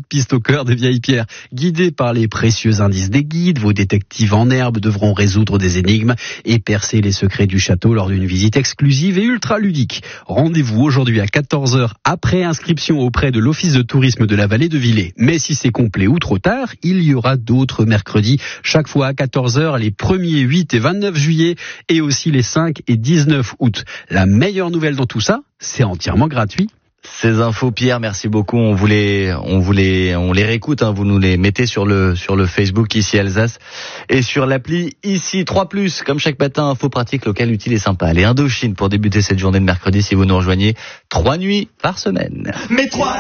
piste au cœur des vieilles pierres. Guidés par les précieux indices des guides, vos détectives en herbe devront résoudre des énigmes et percer les secrets du château lors d'une visite exclusive et ultra ludique. Rendez-vous aujourd'hui à 14h après inscription auprès de l'Office de tourisme de la vallée de Villers. Mais si c'est complet ou trop tard, il y aura d'autres mercredis, chaque fois à 14h les 1er, 8 et 29 juillet et aussi les 5 et 19 août. La meilleure nouvelle dans tout ça, c'est entièrement gratuit. Ces infos, Pierre, merci beaucoup. On les réécoute, hein. Vous nous les mettez sur le Facebook ici Alsace et sur l'appli ici 3+. Comme chaque matin, info pratique, locale, utile et sympa. Allez, Indochine pour débuter cette journée de mercredi si vous nous rejoignez 3 nuits par semaine.